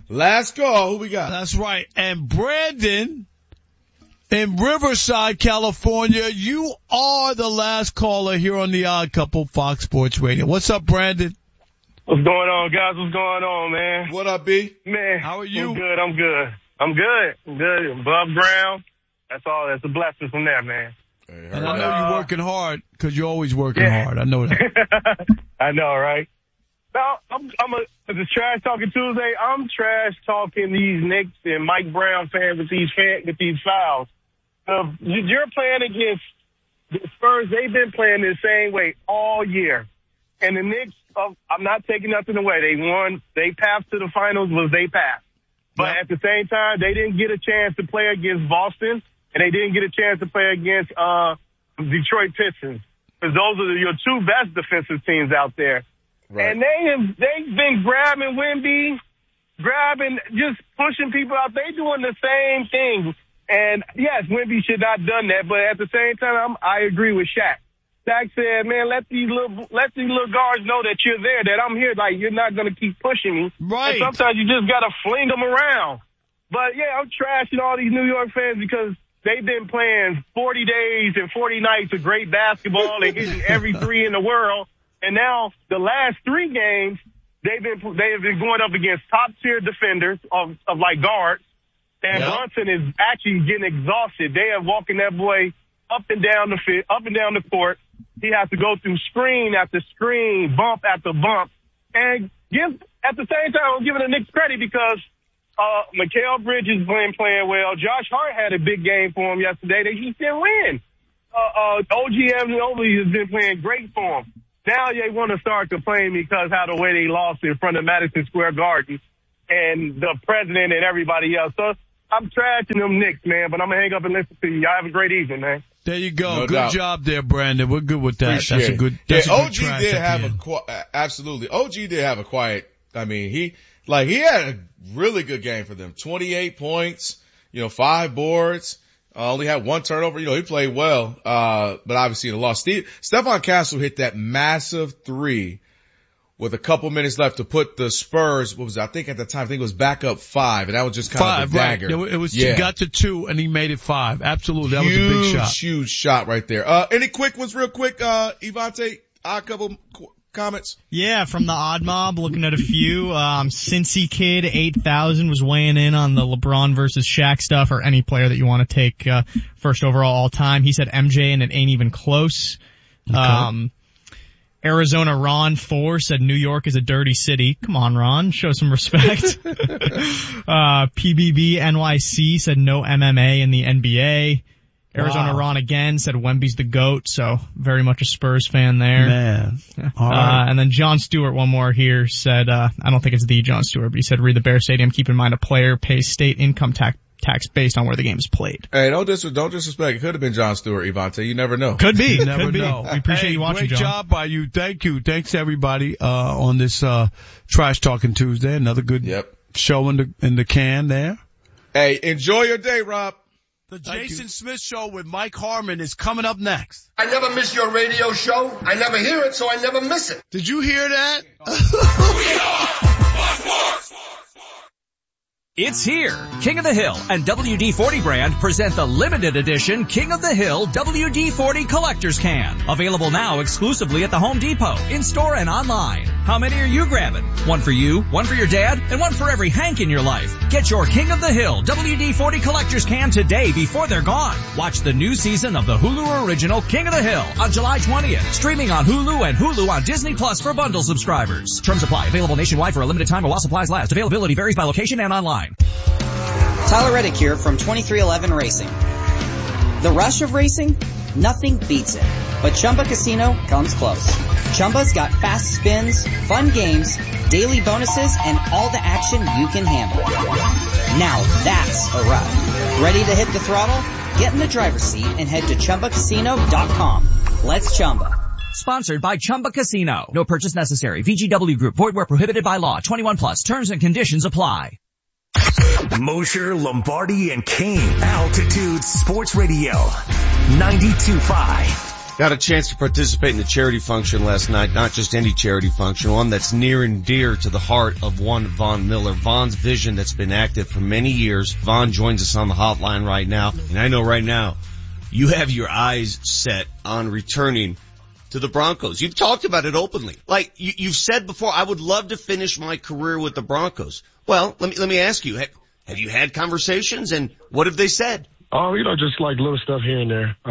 Last call. Who we got? That's right. And Brandon in Riverside, California, you are the last caller here on The Odd Couple, Fox Sports Radio. What's up, Brandon? What's going on, guys? What's going on, man? What up, B? Man, how are you? I'm good. Above ground. That's all. That's a blessing from there, man. And I know you're working hard because you're always working hard. I know that. I know, right? Now, it's Trash Talking Tuesday. I'm trash talking these Knicks and Mike Brown fans with these fouls. You're playing against the Spurs. They've been playing the same way all year. And the Knicks, I'm not taking nothing away. They won. They passed to the finals. They passed. But at the same time, they didn't get a chance to play against Boston, and they didn't get a chance to play against Detroit Pistons. Because those are your two best defensive teams out there. Right. And they've been grabbing Wemby, just pushing people out. They doing the same thing. And yes, Wemby should not have done that, but at the same time, I agree with Shaq. Shaq said, man, let these little guards know that you're there, that I'm here. Like, you're not going to keep pushing me. Right. And sometimes you just got to fling them around. But yeah, I'm trashing all these New York fans because they've been playing 40 days and 40 nights of great basketball and hitting every three in the world. And now the last three games, they have been going up against top tier defenders of like guards. And Brunson is actually getting exhausted. They are walking that boy up and down the court. He has to go through screen after screen, bump after bump. And at the same time, I'm giving the Knicks credit because Mikal Bridges been playing well. Josh Hart had a big game for him yesterday. They just didn't win. OG Anunoby has been playing great for him. Now they want to start complaining because how the way they lost in front of Madison Square Garden and the president and everybody else. So I'm trashing them Knicks, man, but I'm going to hang up and listen to you. Y'all have a great evening, man. There you go. No good doubt. Job there, Brandon. We're good with that. Appreciate that's a good. That's a OG good did have absolutely. OG did have a quiet. I mean, he had a really good game for them. 28 points, 5 boards. Only had 1 turnover. He played well. But obviously the loss. Stephon Castle hit that massive 3 with a couple minutes left to put the Spurs, I think at the time, it was back up 5, and that was just kind of a dagger. Right. It was, he got to 2 and he made it 5. Absolutely. That was a big shot. Huge shot right there. Any quick ones real quick, Evante? A couple comments? Yeah, from the Odd Mob, looking at a few. Cincy Kid 8000 was weighing in on the LeBron versus Shaq stuff, or any player that you want to take, first overall all time. He said MJ and it ain't even close. Okay. Arizona Ron 4 said New York is a dirty city. Come on, Ron. Show some respect. PBB NYC said no MMA in the NBA. Arizona Ron again said Wemby's the GOAT, so very much a Spurs fan there. Man. All right. And then John Stewart, one more here, said, I don't think it's the John Stewart, but he said read the Bear Stadium, keep in mind a player pays state income tax based on where the game is played. Hey, don't disrespect. It could have been John Stewart, Evante. You never know. Could be. You never Could be. know. We appreciate you watching, Great John. job by you. Thank you. Thanks everybody, on this, Trash Talking Tuesday. Another good show in the can there. Hey, enjoy your day, Rob. The Jason Smith Show with Mike Harmon is coming up next. I never miss your radio show. I never hear it, so I never miss it. Did you hear that? It's here. King of the Hill and WD-40 brand present the limited edition King of the Hill WD-40 Collector's Can. Available now exclusively at the Home Depot, in-store and online. How many are you grabbing? One for you, one for your dad, and one for every Hank in your life. Get your King of the Hill WD-40 Collector's Can today before they're gone. Watch the new season of the Hulu original King of the Hill on July 20th. Streaming on Hulu and Hulu on Disney Plus for bundle subscribers. Terms apply. Available nationwide for a limited time while supplies last. Availability varies by location and online. Tyler Reddick here from 2311 Racing. The rush of racing? Nothing beats it. But Chumba Casino comes close. Chumba's got fast spins, fun games, daily bonuses, and all the action you can handle. Now that's a ride. Ready to hit the throttle? Get in the driver's seat and head to ChumbaCasino.com. Let's Chumba. Sponsored by Chumba Casino. No purchase necessary. VGW Group. Void where prohibited by law. 21 plus. Terms and conditions apply. Mosher, Lombardi, and Kane. Altitude Sports Radio. 92.5. Got a chance to participate in the charity function last night, not just any charity function, one that's near and dear to the heart of one Von Miller. Von's vision that's been active for many years. Von joins us on the hotline right now, and I know right now you have your eyes set on returning to the Broncos. You've talked about it openly. Like you've said before, I would love to finish my career with the Broncos. Well, let me ask you, have you had conversations, and what have they said? Oh, just like little stuff here and there.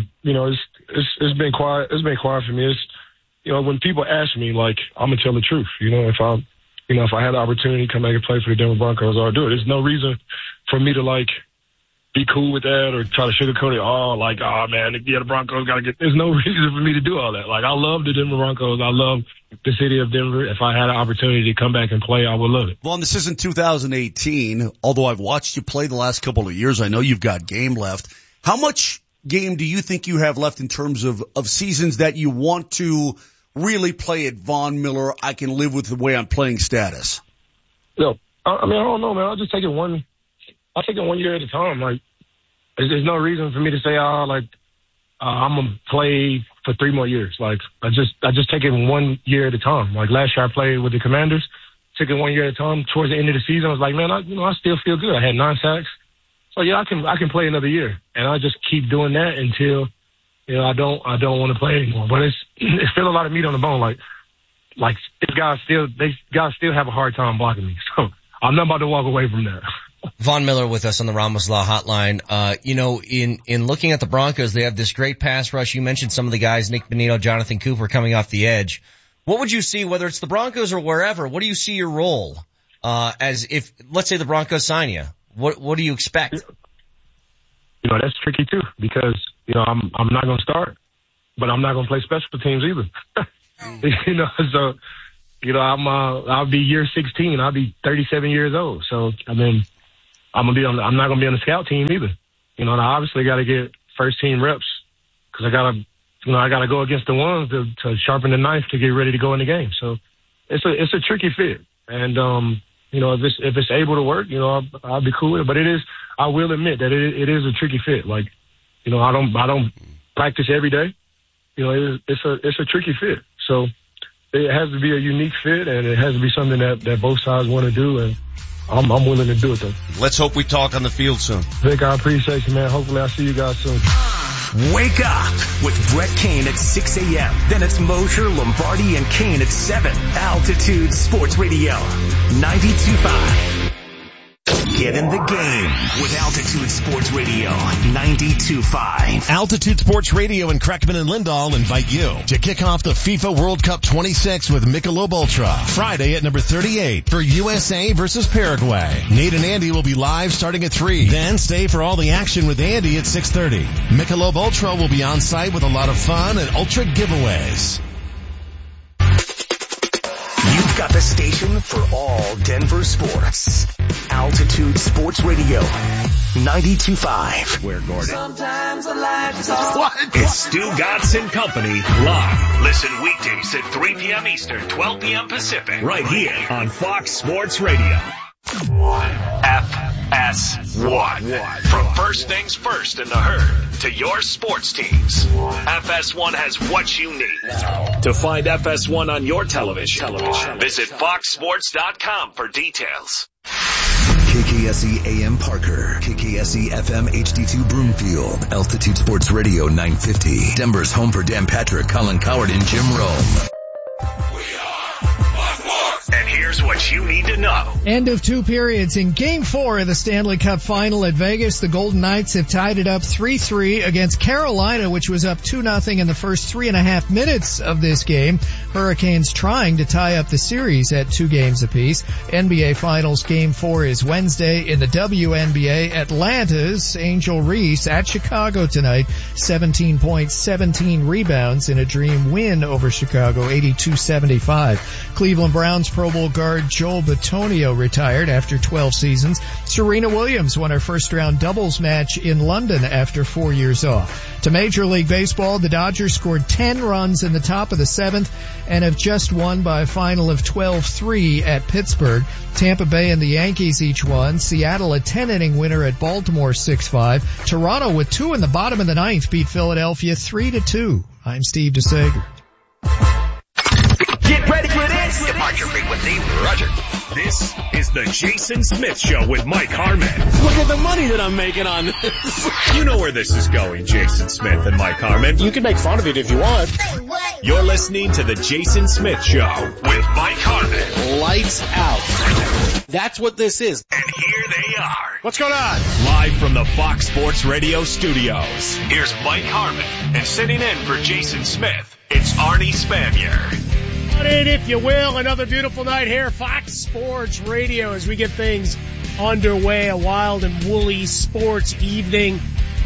It's been quiet. It's been quiet for me. It's, when people ask me, like, I'm gonna tell the truth. If I had the opportunity to come back and play for the Denver Broncos, I'll do it. There's no reason for me to like be cool with that or try to sugarcoat it. Man, the Broncos gotta get. There's no reason for me to do all that. Like, I love the Denver Broncos. I love the city of Denver. If I had an opportunity to come back and play, I would love it. Well, this isn't 2018. Although I've watched you play the last couple of years, I know you've got game left. How much game do you think you have left in terms of seasons that you want to really play at Von Miller? I can live with the way I'm playing status. No, I don't know, man. I'll just take it one year at a time. Like, there's no reason for me to say, I'm gonna play for 3 more years. Like, I just take it 1 year at a time. Like, last year I played with the Commanders, took it 1 year at a time. Towards the end of the season, I was like, man, I still feel good. I had 9 sacks. So yeah, I can play another year, and I just keep doing that until I don't want to play anymore. But it's still a lot of meat on the bone. Like these guys still have a hard time blocking me. So I'm not about to walk away from that. Von Miller with us on the Ramos Law Hotline. In looking at the Broncos, they have this great pass rush. You mentioned some of the guys, Nick Bonito, Jonathan Cooper, coming off the edge. What would you see, whether it's the Broncos or wherever? What do you see your role as if, let's say, the Broncos sign you? What do you expect? That's tricky too, because, I'm not going to start, but I'm not going to play special teams either. So, I'll be year 16. I'll be 37 years old. So, I'm not going to be on the scout team either. I obviously got to get first team reps because I got to go against the ones to sharpen the knife to get ready to go in the game. So it's a tricky fit. And, if it's able to work, I'll be cool with it. But I will admit that it is a tricky fit. Like, I don't practice every day. It's a tricky fit. So it has to be a unique fit, and it has to be something that both sides want to do. And I'm willing to do it, though. Let's hope we talk on the field soon. Vic, I appreciate you, man. Hopefully I'll see you guys soon. Wake up with Brett Kane at 6 a.m. Then it's Mosher, Lombardi, and Kane at 7. Altitude Sports Radio 92.5. Get in the game with Altitude Sports Radio 92.5. Altitude Sports Radio and Kreckman and Lindahl invite you to kick off the FIFA World Cup 26 with Michelob Ultra. Friday at number 38 for USA versus Paraguay. Nate and Andy will be live starting at 3. Then stay for all the action with Andy at 6:30. Michelob Ultra will be on site with a lot of fun and Ultra giveaways. You've got the station for all Denver sports. Altitude Sports Radio 92.5. Where Gordon. Sometimes I like to talk. What? It's Stu Gatz and Company live. Listen weekdays at 3 p.m. Eastern, 12 p.m. Pacific. Right here on Fox Sports Radio. FS1. From first things first in the herd to your sports teams, FS1 has what you need. To find FS1 on your television, visit foxsports.com for details. KKSE AM Parker, KKSE FM HD2 Broomfield, Altitude Sports Radio 950, Denver's home for Dan Patrick, Colin Coward, and Jim Rome. And here's what you need to know. End of 2 periods in Game 4 of the Stanley Cup Final at Vegas. The Golden Knights have tied it up 3-3 against Carolina, which was up 2-0 in the first 3.5 minutes of this game. Hurricanes trying to tie up the series at 2 games apiece. NBA Finals Game 4 is Wednesday in the WNBA. Atlanta's Angel Reese at Chicago tonight. 17 points, 17 rebounds in a dream win over Chicago, 82-75. Cleveland Browns Pro Bowl guard Joel Bitonio retired after 12 seasons. Serena Williams won her first-round doubles match in London after 4 years off. To Major League Baseball, the Dodgers scored 10 runs in the top of the 7th and have just won by a final of 12-3 at Pittsburgh. Tampa Bay and the Yankees each won. Seattle a 10-inning winner at Baltimore 6-5. Toronto with 2 in the bottom of the 9th beat Philadelphia 3-2. I'm Steve DeSager. Get ready for this. Departure frequency, Roger. This is the Jason Smith Show with Mike Harmon. Look at the money that I'm making on this. You know where this is going, Jason Smith and Mike Harmon. You can make fun of it if you want. You're listening to the Jason Smith Show with Mike Harmon. Lights out. That's what this is. And here they are. What's going on? Live from the Fox Sports Radio studios. Here's Mike Harmon. And sitting in for Jason Smith, it's Arnie Spanier. In, if you will, another beautiful night here, Fox Sports Radio, as we get things underway, a wild and woolly sports evening.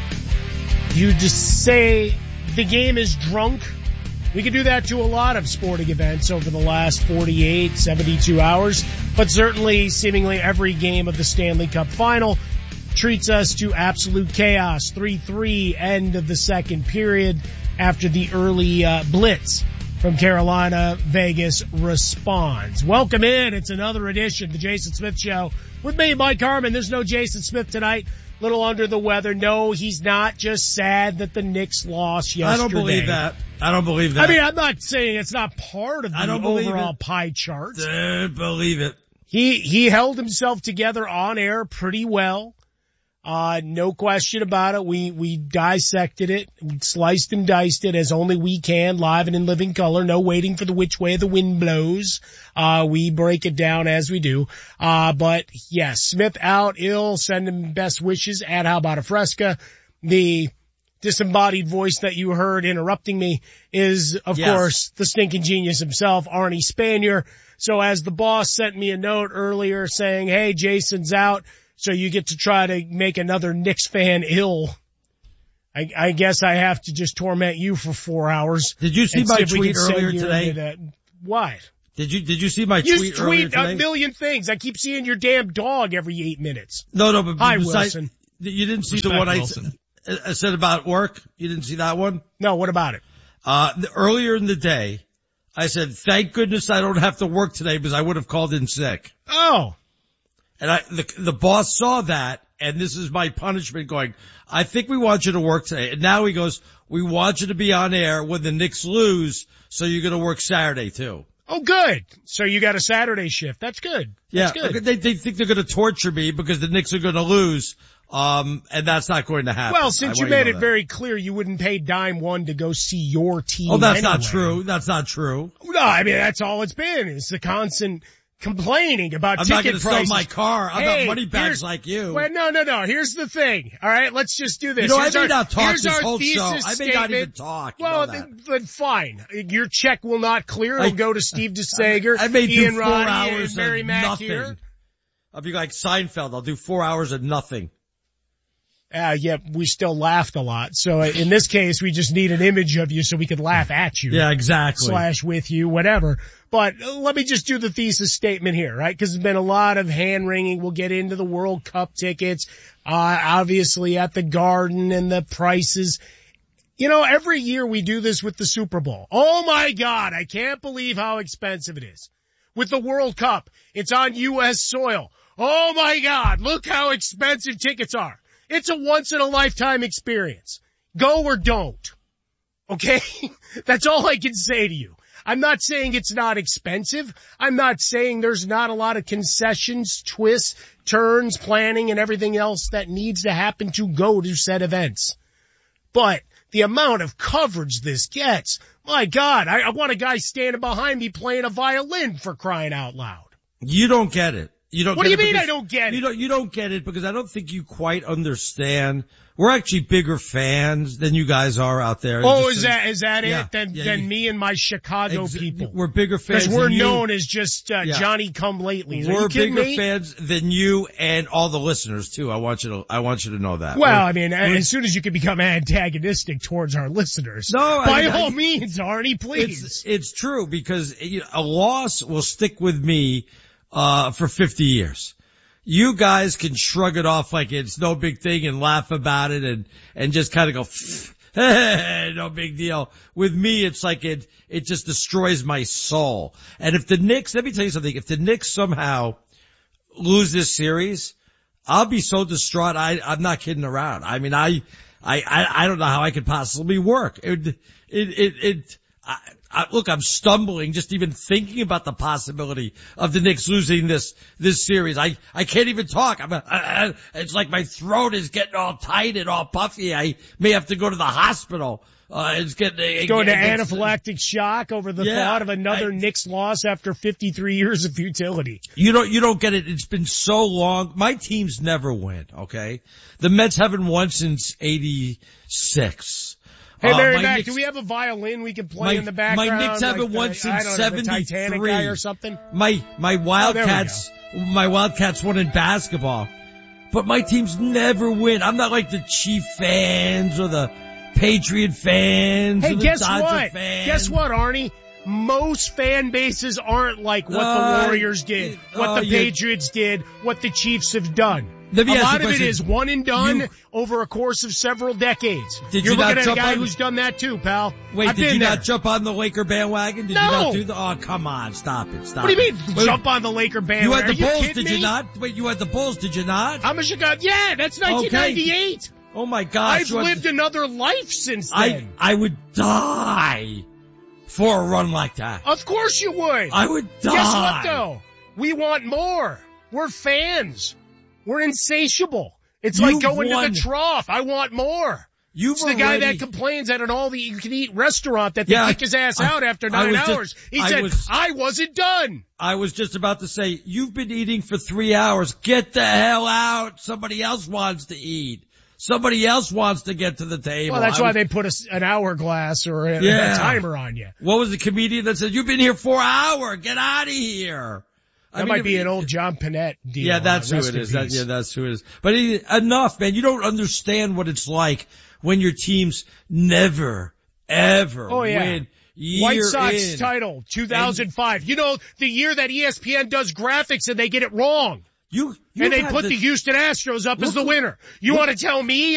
You just say the game is drunk. We could do that to a lot of sporting events over the last 48, 72 hours, but certainly seemingly every game of the Stanley Cup Final treats us to absolute chaos. 3-3, end of the second period after the early blitz from Carolina. Vegas responds. Welcome in. It's another edition of the Jason Smith Show with me, Mike Harmon. There's no Jason Smith tonight. Little under the weather. No, he's not just sad that the Knicks lost yesterday. I don't believe that. I mean, I'm not saying it's not part of the overall pie chart. Don't believe it. He held himself together on air pretty well. No question about it. We dissected it, we sliced and diced it as only we can, live and in living color. No waiting for the which way the wind blows. We break it down as we do. But yes, Smith out, ill, send him best wishes at How About a Fresca. The disembodied voice that you heard interrupting me is, of course, the stinking genius himself, Arnie Spanier. So as the boss sent me a note earlier saying, hey, Jason's out, so you get to try to make another Knicks fan ill. I guess I have to just torment you for 4 hours. Did you see my tweet earlier today? What? Did you see my tweet earlier today? You tweet a million things. I keep seeing your damn dog every 8 minutes. No, but hi, Wilson. You didn't see the one I said about work? You didn't see that one? No, what about it? Earlier in the day, I said, thank goodness I don't have to work today because I would have called in sick. Oh. And the boss saw that, and this is my punishment going, I think we want you to work today. And now he goes, we want you to be on air when the Knicks lose, so you're going to work Saturday too. Oh, good. So you got a Saturday shift. That's good. That's good. They think they're going to torture me because the Knicks are going to lose. And that's not going to happen. Well, since you made it very clear you wouldn't pay dime one to go see your team. Oh, that's anyway. not true. That's not true. No, I mean, that's all it's been. It's the constant complaining about ticket prices. I'm not going to sell my car. I'm not money bags like you. Well, no. Here's the thing. All right, let's just do this. You know, I may not talk this whole show. I may not even talk. Well, then fine. Your check will not clear. It'll go to Steve DeSager, I may Ian do 4 Roddy, hours and Mary of Mack nothing. here. I'll be like Seinfeld. I'll do 4 hours of nothing. Yeah, we still laughed a lot. So in this case, we just need an image of you so we could laugh at you. Yeah, exactly. / with you, whatever. But let me just do the thesis statement here, right? Because there's been a lot of hand-wringing. We'll get into the World Cup tickets, obviously at the Garden and the prices. You know, every year we do this with the Super Bowl. Oh my God, I can't believe how expensive it is. With the World Cup, it's on U.S. soil. Oh my God, look how expensive tickets are. It's a once-in-a-lifetime experience. Go or don't. Okay? That's all I can say to you. I'm not saying it's not expensive. I'm not saying there's not a lot of concessions, twists, turns, planning, and everything else that needs to happen to go to said events. But the amount of coverage this gets, my God, I want a guy standing behind me playing a violin, for crying out loud. You don't get it. What do you mean I don't get it? You don't get it because I don't think you quite understand. We're actually bigger fans than you guys are out there. Oh, is that it? Than me and my Chicago people. We're bigger fans because we're known as just Johnny Come Latelys. We're bigger fans than you and all the listeners too. I want you to know that. Well, I mean, as soon as you can become antagonistic towards our listeners, by all means, Arnie, please. It's true because a loss will stick with me for 50 years. You guys can shrug it off like it's no big thing and laugh about it and just kind of go, hey, no big deal. With me, it's like it just destroys my soul. And if the Knicks, let me tell you something, if the Knicks somehow lose this series, I'll be so distraught. I'm not kidding around. I mean, I I don't know how I could possibly work. Look, I'm stumbling just even thinking about the possibility of the Knicks losing this series. I can't even talk. It's like my throat is getting all tight and all puffy. I may have to go to the hospital. It's going to anaphylactic shock over the thought of another Knicks loss after 53 years of futility. You don't get it. It's been so long. My teams never win, okay? The Mets haven't won since 86. Hey, Mary Mac, do we have a violin we can play in the background? My Knicks haven't won since 73. Titanic guy or something? My Wildcats won in basketball. But my teams never win. I'm not like the Chief fans or the Patriot fans. Hey, or the guess Dodger what? fans. Guess what, Arnie? Most fan bases aren't like what the Warriors did, what the Patriots did, what the Chiefs have done. A lot of it is one and done over a course of several decades. You're looking at a guy who's done that too, pal. Wait, did you not jump on the Laker bandwagon? Did you not do oh, come on, stop it. What do you mean, jump on the Laker bandwagon? You had the Bulls, did you not? Wait, you had the Bulls, did you not? I'm a Chicago. Yeah, that's 1998. Okay. Oh my gosh. I've lived another life since then. I would die for a run like that. Of course you would. I would die. Guess what though? We want more. We're fans. We're insatiable. It's like going to the trough. I want more. It's the guy that complains at an all-you-can-eat restaurant that they kick his ass out after 9 hours. He said, I wasn't done. I was just about to say, you've been eating for 3 hours. Get the hell out. Somebody else wants to eat. Somebody else wants to get to the table. Well, that's why they put an hourglass or a timer on you. What was the comedian that said, you've been here for an hour. Get out of here. That might be an old John Panette deal. Yeah, that's who it is. That's who it is. But enough, man. You don't understand what it's like when your teams never, ever win. White Sox title, 2005. You know, the year that ESPN does graphics and they get it wrong. And they put the Houston Astros up as the winner. You want to tell me